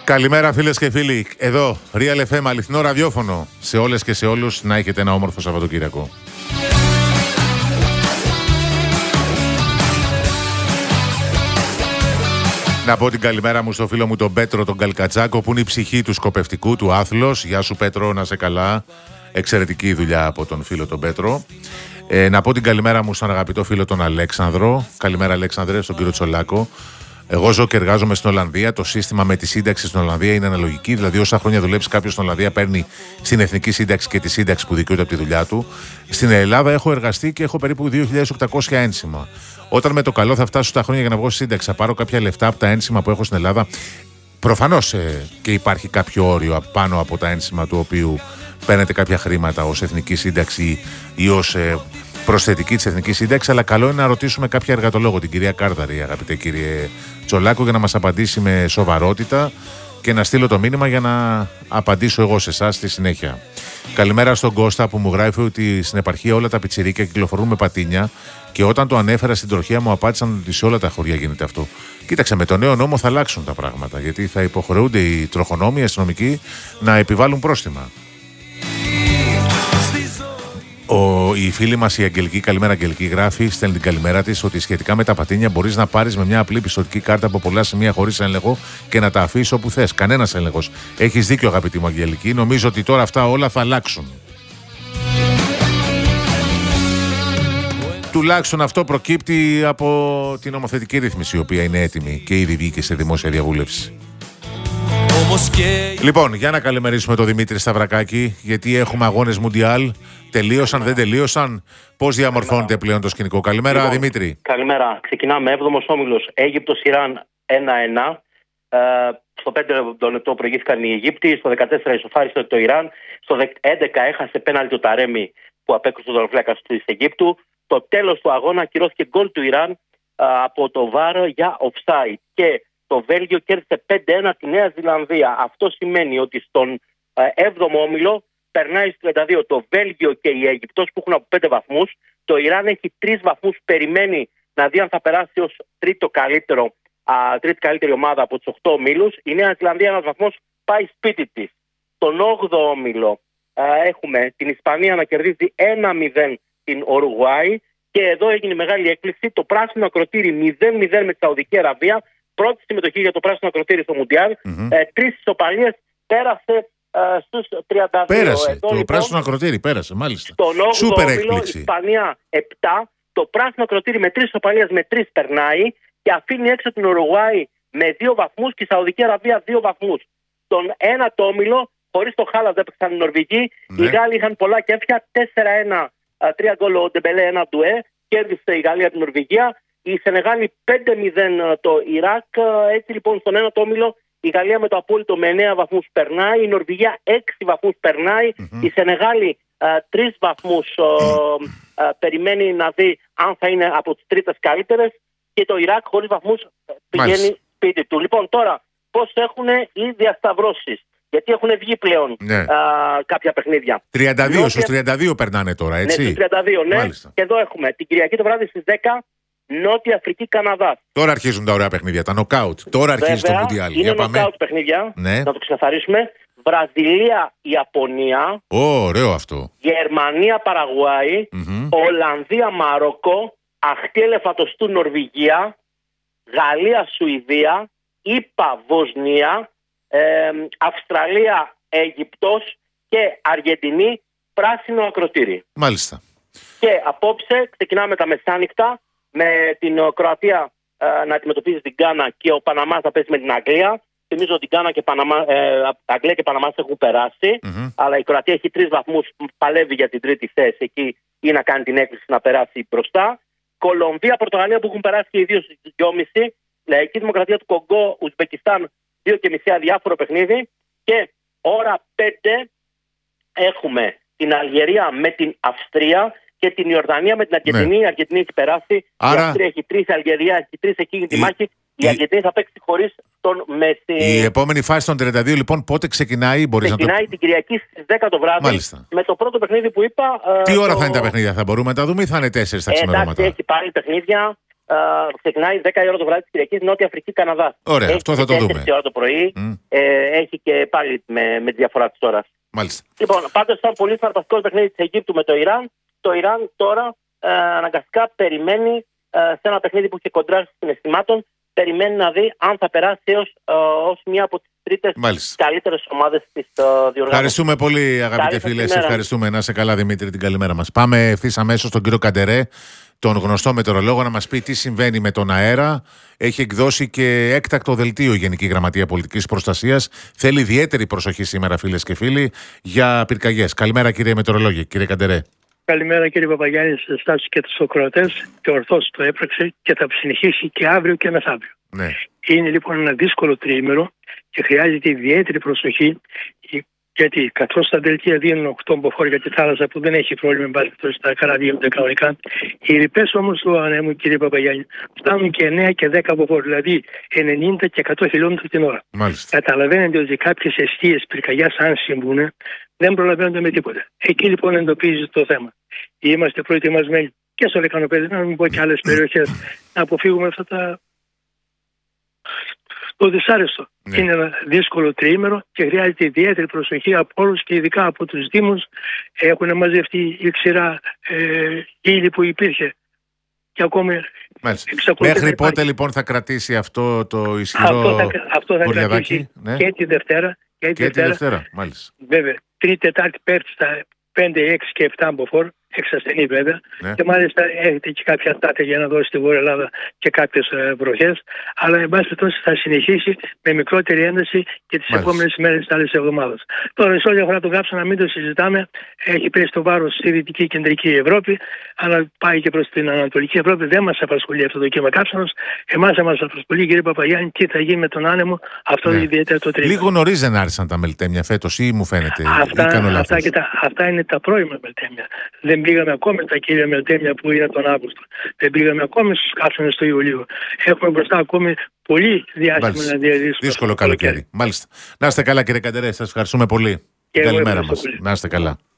Καλημέρα φίλες και φίλοι. Εδώ, Real FM, αληθινό ραδιόφωνο. Σε όλες και σε όλους να έχετε ένα όμορφο Σαββατοκύριακο. Να πω την καλημέρα μου στο φίλο μου τον Πέτρο τον Καλκατσάκο, που είναι η ψυχή του σκοπευτικού, του άθλος. Γεια σου Πέτρο, να σε καλά. Εξαιρετική δουλειά από τον φίλο τον Πέτρο. Να πω την καλημέρα μου στον αγαπητό φίλο τον Αλέξανδρο. Καλημέρα Αλέξανδρε, στον κύριο Τσολάκο. Εγώ ζω και εργάζομαι στην Ολλανδία. Το σύστημα με τη σύνταξη στην Ολλανδία είναι αναλογική. Δηλαδή, όσα χρόνια δουλέψει κάποιο στην Ολλανδία, παίρνει στην εθνική σύνταξη και τη σύνταξη που δικαιούται από τη δουλειά του. Στην Ελλάδα έχω εργαστεί και έχω περίπου 2.800 ένσημα. Όταν με το καλό θα φτάσω στα χρόνια για να βγω σύνταξη, θα πάρω κάποια λεφτά από τα ένσημα που έχω στην Ελλάδα. Προφανώς και υπάρχει κάποιο όριο πάνω από τα ένσημα του οποίου παίρνετε κάποια χρήματα ως εθνική σύνταξη ή ως προσθετική της εθνικής σύνταξης, αλλά καλό είναι να ρωτήσουμε κάποια εργατολόγο, την κυρία Κάρδαρη, αγαπητέ κύριε Τσολάκο, για να μας απαντήσει με σοβαρότητα και να στείλω το μήνυμα για να απαντήσω εγώ σε εσάς στη συνέχεια. Καλημέρα στον Κώστα που μου γράφει ότι στην επαρχία όλα τα πιτσιρίκια κυκλοφορούν με πατίνια και όταν το ανέφερα στην τροχέα μου απάντησαν ότι σε όλα τα χωριά γίνεται αυτό. Κοίταξε, με το νέο νόμο θα αλλάξουν τα πράγματα, γιατί θα υποχρεούνται οι τροχονόμοι, οι αστυνομικοί να επιβάλλουν πρόστιμα. Η φίλη μας η Αγγελική, καλημέρα Αγγελική, γράφει, στέλνει την καλημέρα της, ότι σχετικά με τα πατίνια μπορείς να πάρεις με μια απλή πιστωτική κάρτα από πολλά σημεία χωρίς έλεγχο και να τα αφήσεις όπου θες. Κανένας έλεγχος. Έχεις δίκιο αγαπητή μου Αγγελική. Νομίζω ότι τώρα αυτά όλα θα αλλάξουν. Τουλάχιστον αυτό προκύπτει από την νομοθετική ρύθμιση, η οποία είναι έτοιμη και ήδη βγήκε σε δημόσια διαβούλευση. Λοιπόν, για να καλημερίσουμε τον Δημήτρη Σταυρακάκη, γιατί έχουμε αγώνες Μουντιάλ. Τελείωσαν, δεν τελείωσαν. Πώς διαμορφώνεται πλέον το σκηνικό? Καλημέρα, λοιπόν, Δημήτρη. Καλημέρα. Ξεκινάμε. 7ος όμιλος Αίγυπτος-Ιράν 1-1. Στο 5 λεπτό προηγήθηκαν οι Αιγύπτιοι. Στο 14 ισοφάρισε το Ιράν. Στο 11 έχασε πέναλτι ο Ταρέμι που απέκρουσε ο δωροφύλακας της Αιγύπτου. Το τέλος του αγώνα ακυρώθηκε γκολ του Ιράν από το VAR για offside. Και το Βέλγιο κέρδισε 5-1 τη Νέα Ζηλανδία. Αυτό σημαίνει ότι στον 7ο όμιλο περνάει στο 32 το Βέλγιο και η Αίγυπτος που έχουν από 5 βαθμούς. Το Ιράν έχει 3 βαθμούς. Περιμένει να δει αν θα περάσει ως τρίτη καλύτερη ομάδα από τους 8 ομίλους. Η Νέα Ζηλανδία 1 βαθμός, πάει σπίτι της. Στον 8ο όμιλο έχουμε την Ισπανία να κερδίζει 1-0 την Ουρουγουάη. Και εδώ έγινε μεγάλη έκπληξη. Το πράσινο ακροτήρι 0-0 με τη Σαουδική Αραβία. Πρώτη συμμετοχή για το πράσινο ακροτήρι στο Μουντιάλ. 3 ισοπαλίες, πέρασε στους 32. Πέρασε. Εδώ, το λοιπόν, πράσινο ακροτήρι πέρασε, μάλιστα. Στον 8ο Σούπερ όμιλο, έκπληξη. Ισπανία 7. Το πράσινο ακροτήρι με 3 ισοπαλίες με 3 περνάει και αφήνει έξω την Ουρουγουάη με 2 βαθμούς και η Σαουδική Αραβία 2 βαθμούς. Στον 1ο όμιλο, χωρίς το Χάλαντ έπαιξαν οι Νορβηγοί. Ναι. Οι Γάλλοι είχαν πολλά κέφια. 4-1, 3 γκολ ο Ντεμπελέ, 1 ντουέ. Κέρδισε η Γαλλία την Νορβηγία. Η Σενεγάλη 5-0 το Ιράκ. Έτσι λοιπόν στον 1ο όμιλο η Γαλλία με το απόλυτο με 9 βαθμούς περνάει. Η Νορβηγία 6 βαθμούς περνάει. Η Σενεγάλη 3 βαθμούς περιμένει να δει αν θα είναι από τις τρίτες καλύτερες. Και το Ιράκ χωρίς βαθμούς πηγαίνει σπίτι του. Λοιπόν, τώρα πώς έχουν οι διασταυρώσεις? Γιατί έχουν βγει πλέον κάποια παιχνίδια. 32, στους 32 περνάνε τώρα, έτσι. Ναι, στους 32, ναι. Μάλιστα. Και εδώ έχουμε την Κυριακή το βράδυ στις 10, Νότια Αφρική, Καναδάς. Τώρα αρχίζουν τα ωραία παιχνίδια, τα νοκάουτ. Τώρα αρχίζει το Μουντιάλ. Είναι νοκάουτ παιχνίδια, ναι. να το ξεκαθαρίσουμε. Βραζιλία, Ιαπωνία. Ωραίο αυτό. Γερμανία, Παραγουάη. Ολλανδία, Μαρόκο. Αχτή Ελεφαντοστού, Νορβηγία. Γαλλία, Σουηδία. ΗΠΑ, Βοσνία. Αυστραλία, Αίγυπτος και Αργεντινή, πράσινο ακροτήρι. Μάλιστα. Και απόψε ξεκινάμε τα μεσάνυχτα με την Κροατία να αντιμετωπίζει την Γκάνα και ο Παναμάς να παίζει με την Αγγλία. Θυμίζω ότι Γκάνα και Αγγλία και Παναμάς έχουν περάσει, αλλά η Κροατία έχει 3 βαθμούς, παλεύει για την τρίτη θέση εκεί ή να κάνει την έκκληση να περάσει μπροστά. Κολομβία, Πορτογαλία που έχουν περάσει και οι 2,5. Λαϊκή Δημοκρατία του Κογκό, Ουσμπεκιστάν 2,5 αδιάφορο παιχνίδι. Και ώρα 5 έχουμε την Αλγερία με την Αυστρία και την Ιορδανία με την Αργεντινή. Η Αργεντινή έχει περάσει. Άρα... Η Αυστρία έχει 3, η Αλγερία έχει 3 εκείνη τη μάχη. Η Αργεντινή θα παίξει χωρίς τον Μέση. Η επόμενη φάση των 32 λοιπόν πότε ξεκινάει? Ξεκινάει την Κυριακή στις 10 το βράδυ. Μάλιστα. Με το πρώτο παιχνίδι που είπα. Τι ώρα θα είναι τα παιχνίδια, θα μπορούμε να τα δούμε ή θα είναι 4 τα ξημερώματα? Εντάξει, έχει πάλι παιχνίδια. ξεκινάει 10 η ώρα το βράδυ της Κυριακής, Νότια Αφρική, Καναδά. Ωραία, αυτό θα το δούμε. 4 η ώρα το πρωί. Έχει και πάλι με τη διαφορά της ώρας. Μάλιστα. Λοιπόν, πάντως ήταν πολύ συναρπαστικό παιχνίδι της Αιγύπτου με το Ιράν. Το Ιράν τώρα αναγκαστικά περιμένει σε ένα παιχνίδι που είχε κοντράσει συναισθημάτων, περιμένει να δει αν θα περάσει ως μία από τις τρίτες καλύτερες ομάδες της διοργάνωσης. Ευχαριστούμε πολύ, αγαπητέ φίλε. Σε ευχαριστούμε. Να είσαι καλά, Δημήτρη, την καλημέρα μας. Πάμε ευθύς αμέσως στον κύριο Καντερέ, τον γνωστό μετεωρολόγο, να μας πει τι συμβαίνει με τον αέρα. Έχει εκδώσει και έκτακτο δελτίο η Γενική Γραμματεία Πολιτικής Προστασίας. Θέλει ιδιαίτερη προσοχή σήμερα, φίλες και φίλοι, για πυρκαγιές. Καλημέρα, κύριε μετεωρολόγε, κύριε Καντερέ. Καλημέρα, κύριε Παπαγιάννη, σε εσάς και τους ακροατές. Και ορθώς το έπραξε και θα συνεχίσει και αύριο και μεθαύριο. Ναι. Είναι λοιπόν ένα δύσκολο τριήμερο και χρειάζεται ιδιαίτερη προσοχή, γιατί καθώς τα δελτία δίνουν 8 μποφόρ για τη θάλασσα που δεν έχει πρόβλημα, εν πάση περιπτώσει τα καράβια γίνονται κανονικά, οι ρηπές όμως του ανέμου, κύριε Παπαγιάννη, φτάνουν και 9 και 10 μποφόρ, δηλαδή 90 και 100 χιλιόμετρα την ώρα. Μάλιστα. Καταλαβαίνετε ότι κάποιες αιστείες πυρκαγιάς, αν συμβούν, δεν προλαβαίνονται με τίποτα. Εκεί λοιπόν εντοπίζει το θέμα. Είμαστε προετοιμασμένοι και στο Λεκανοπέδι, να μην πω και άλλες περιοχές, να αποφύγουμε αυτά το δυσάρεστο. Ναι. Είναι ένα δύσκολο τριήμερο και χρειάζεται ιδιαίτερη προσοχή από όλους και ειδικά από τους Δήμους. Έχουν μαζευτεί η ξηρά ύλη που υπήρχε και ακόμη. Μέχρι πότε λοιπόν θα κρατήσει αυτό το ισχυρό αυτό θα κρατήσει, ναι, και τη Δευτέρα. Και τη Δευτέρα, μάλιστα. Βέβαια, Τρίτη, Τετάρτη, Πέμπτη στα 5, 6 και 7 μποφόρ, εξασθενή βέβαια. Ναι. Και μάλιστα έχετε και κάποια τάτε για να δώσει στη Βόρεια Ελλάδα και κάποιες βροχές. Αλλά εν πάση περιπτώσει θα συνεχίσει με μικρότερη ένταση και τις επόμενες μέρες της άλλης εβδομάδας. Τώρα, σε όλη αφορά τον κάψονα, μην το συζητάμε. Έχει πέσει το βάρος στη Δυτική Κεντρική Ευρώπη, αλλά πάει και προς την Ανατολική Ευρώπη. Δεν μας απασχολεί αυτό το κύμα κάψονος. Εμάς θα μας απασχολεί, κύριε Παπαγιάννη, τι θα γίνει με τον άνεμο, αυτό ιδιαίτερα το τρίτο. Λίγο νωρίς δεν άρχισαν τα μελτέμια φέτος, ή μου φαίνεται. Αυτά είναι τα πρώιμα μελτέμια. Δεν πήγαμε ακόμη τα κύρια μελτέμια που είναι τον Αύγουστο. Δεν πήγαμε ακόμη στους κάψονες του Ιουλίου. Έχουμε μπροστά ακόμη πολύ διάσημο να διαδίσουμε. Δύσκολο καλοκαίρι. Μάλιστα. Να είστε καλά, κύριε Καντερέ. Σας ευχαριστούμε πολύ. Καλημέρα μας. Να είστε καλά.